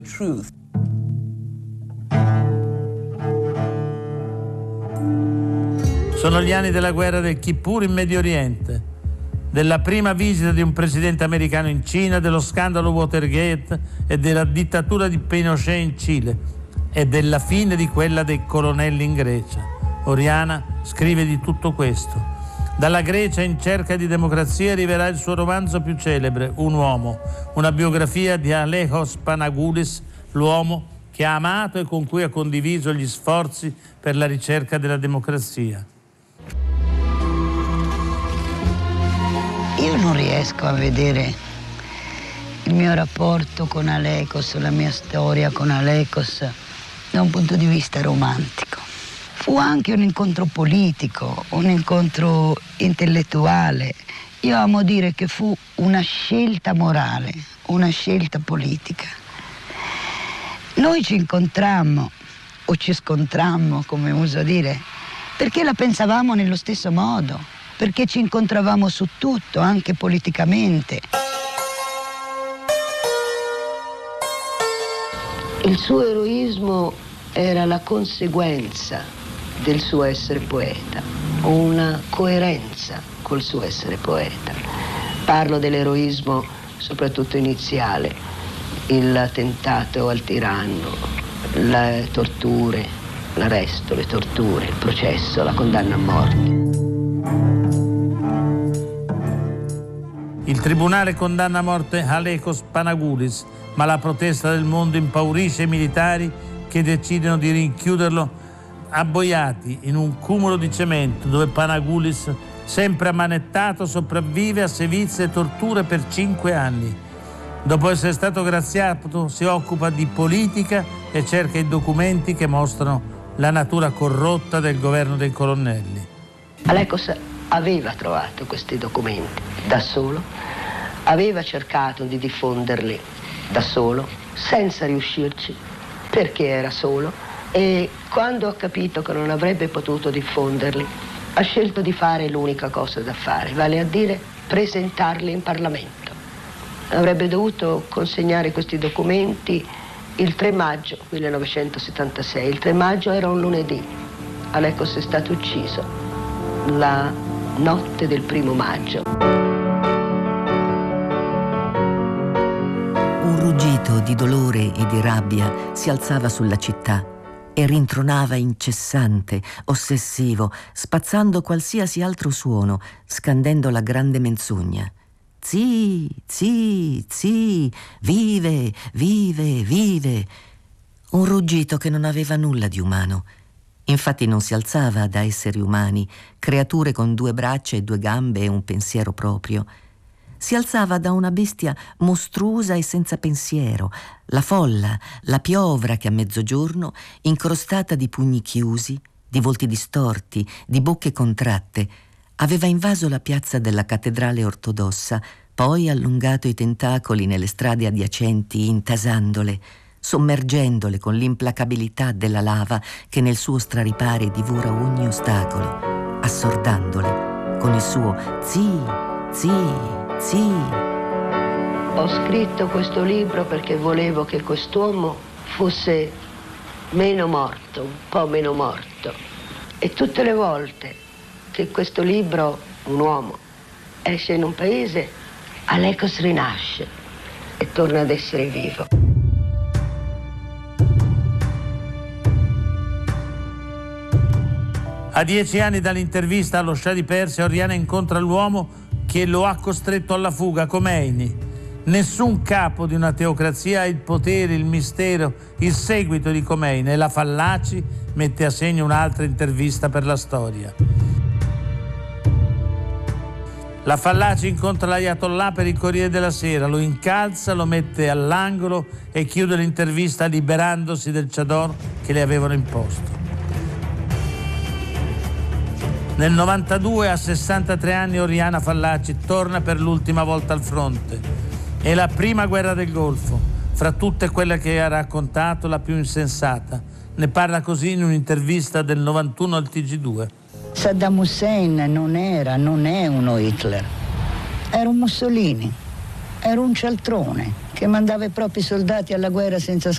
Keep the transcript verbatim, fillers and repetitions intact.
Truth. Sono gli anni della guerra del Kippur in Medio Oriente, della prima visita di un presidente americano in Cina, dello scandalo Watergate e della dittatura di Pinochet in Cile e della fine di quella dei colonnelli in Grecia. Oriana scrive di tutto questo. Dalla Grecia in cerca di democrazia arriverà il suo romanzo più celebre, Un uomo, una biografia di Alekos Panagoulis, l'uomo che ha amato e con cui ha condiviso gli sforzi per la ricerca della democrazia. Io non riesco a vedere il mio rapporto con Alekos, la mia storia con Alekos da un punto di vista romantico. Fu anche un incontro politico, un incontro intellettuale. Io amo dire che fu una scelta morale, una scelta politica. Noi ci incontrammo, o ci scontrammo, come uso dire, perché la pensavamo nello stesso modo, perché ci incontravamo su tutto, anche politicamente. Il suo eroismo era la conseguenza del suo essere poeta, una coerenza col suo essere poeta. Parlo dell'eroismo soprattutto iniziale, il tentato al tiranno, le torture, l'arresto, le torture, il processo, la condanna a morte. Il tribunale condanna a morte Alekos Panagoulis, ma la protesta del mondo impaurisce i militari che decidono di rinchiuderlo abboiati in un cumulo di cemento dove Panagoulis, sempre ammanettato, sopravvive a sevizie e torture per cinque anni. Dopo essere stato graziato si occupa di politica e cerca i documenti che mostrano la natura corrotta del governo dei colonnelli. Alekos aveva trovato questi documenti da solo, aveva cercato di diffonderli da solo, senza riuscirci, perché era solo, e quando ha capito che non avrebbe potuto diffonderli, ha scelto di fare l'unica cosa da fare, vale a dire presentarli in Parlamento. Avrebbe dovuto consegnare questi documenti il tre maggio millenovecentosettantasei. Il tre maggio era un lunedì. Alekos è stato ucciso la notte del primo maggio. Un ruggito di dolore e di rabbia si alzava sulla città e rintronava incessante, ossessivo, spazzando qualsiasi altro suono, scandendo la grande menzogna. Zi, zi, zi, vive, vive, vive. Un ruggito che non aveva nulla di umano. Infatti non si alzava da esseri umani, creature con due braccia e due gambe e un pensiero proprio. Si alzava da una bestia mostruosa e senza pensiero, la folla, la piovra che a mezzogiorno, incrostata di pugni chiusi, di volti distorti, di bocche contratte, aveva invaso la piazza della cattedrale ortodossa, poi allungato i tentacoli nelle strade adiacenti, intasandole, sommergendole con l'implacabilità della lava che nel suo straripare divora ogni ostacolo, assordandole con il suo zi, zi, zi. Ho scritto questo libro perché volevo che quest'uomo fosse meno morto, un po' meno morto. E tutte le volte che questo libro, Un uomo, esce in un paese, Alekos rinasce e torna ad essere vivo. A dieci anni dall'intervista allo Shah di Persia, Oriana incontra l'uomo che lo ha costretto alla fuga, Khomeini. Nessun capo di una teocrazia ha il potere, il mistero, il seguito di Khomeini, e la Fallaci mette a segno un'altra intervista per la storia. La Fallaci incontra l'Ayatollah per il Corriere della Sera, lo incalza, lo mette all'angolo e chiude l'intervista liberandosi del chador che le avevano imposto. Nel novantadue, a sessantatré anni, Oriana Fallaci torna per l'ultima volta al fronte. È la prima guerra del Golfo, fra tutte quelle che ha raccontato, la più insensata. Ne parla così in un'intervista del novantuno al T G due. Saddam Hussein non era, non è uno Hitler, era un Mussolini, era un cialtrone che mandava i propri soldati alla guerra senza